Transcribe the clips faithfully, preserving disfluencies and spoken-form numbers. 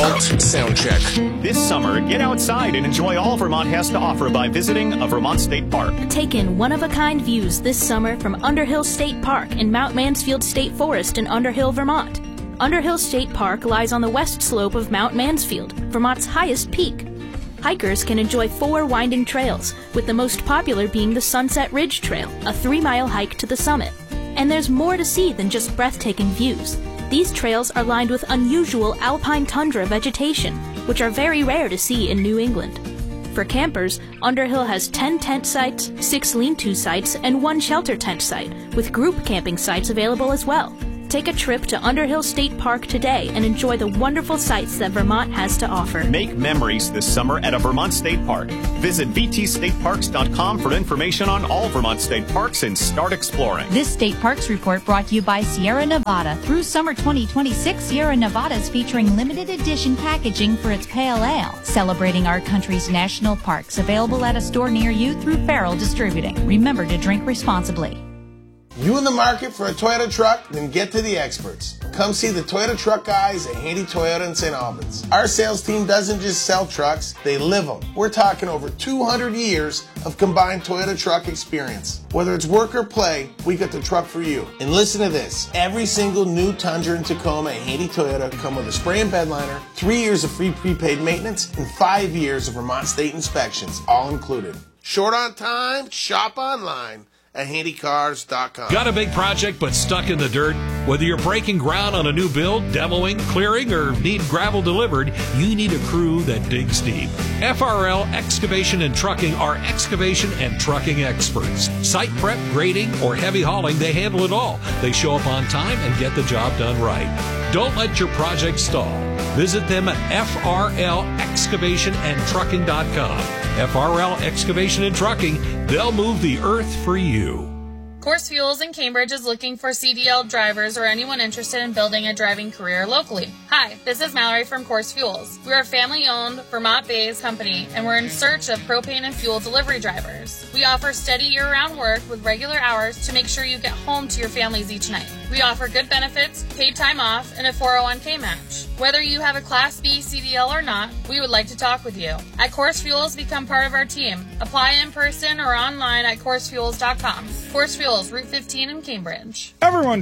Vermont Sound Check. This summer, get outside and enjoy all Vermont has to offer by visiting a Vermont State Park. Take in one-of-a-kind views this summer from Underhill State Park in Mount Mansfield State Forest in Underhill, Vermont. Underhill State Park lies on the west slope of Mount Mansfield, Vermont's highest peak. Hikers can enjoy four winding trails, with the most popular being the Sunset Ridge Trail, a three-mile hike to the summit. And there's more to see than just breathtaking views. These trails are lined with unusual alpine tundra vegetation, which are very rare to see in New England. For campers, Underhill has ten tent sites, six lean-to sites, and one shelter tent site, with group camping sites available as well. Take a trip to Underhill State Park today and enjoy the wonderful sights that Vermont has to offer. Make memories this summer at a Vermont State Park. Visit v t state parks dot com for information on all Vermont state parks and start exploring. This State Parks Report brought to you by Sierra Nevada. Through summer twenty twenty-six, Sierra Nevada is featuring limited edition packaging for its pale ale, celebrating our country's national parks. Available at a store near you through Farrell Distributing. Remember to drink responsibly. You in the market for a Toyota truck? Then get to the experts. Come see the Toyota truck guys at Handy Toyota in Saint Albans. Our sales team doesn't just sell trucks, they live them. We're talking over two hundred years of combined Toyota truck experience. Whether it's work or play, we got the truck for you. And listen to this. Every single new Tundra and Tacoma at Handy Toyota come with a spray and bed liner, three years of free prepaid maintenance, and five years of Vermont State inspections, all included. Short on time? Shop online at handy cars dot com. Got a big project but stuck in the dirt? Whether you're breaking ground on a new build, demoing, clearing, or need gravel delivered, you need a crew that digs deep. F R L Excavation and Trucking are excavation and trucking experts. Site prep, grading, or heavy hauling, they handle it all. They show up on time and get the job done right. Don't let your project stall. Visit them at F R L excavation and trucking dot com. F R L Excavation and Trucking, they'll move the earth for you. Course Fuels in Cambridge is looking for C D L drivers or anyone interested in building a driving career locally. Hi, this is Mallory from Course Fuels. We're a family-owned, Vermont-based company, and we're in search of propane and fuel delivery drivers. We offer steady year-round work with regular hours to make sure you get home to your families each night. We offer good benefits, paid time off, and a four oh one k match. Whether you have a Class B C D L or not, we would like to talk with you. At Course Fuels, become part of our team. Apply in person or online at course fuels dot com. Course Fuels, Route fifteen in Cambridge. Everyone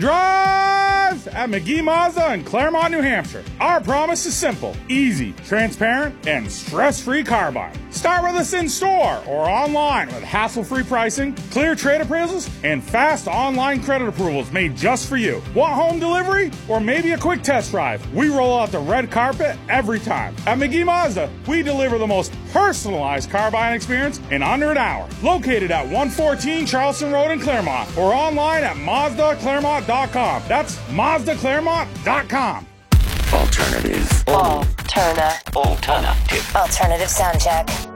drive at McGee Mazda in Claremont, New Hampshire. Our promise is simple, easy, transparent, and stress-free car buying. Start with us in store or online with hassle-free pricing, clear trade appraisals, and fast online credit approvals made just for you. Want home delivery or maybe a quick test drive? We roll out the red carpet every time. At McGee Mazda, we deliver the most personalized car buying experience in under an hour. Located at one fourteen Charleston Road in Claremont or online at Mazda Claremont dot com. That's Mazda Claremont dot com. Alternative. Alternative. Alternative. Alternative sound check.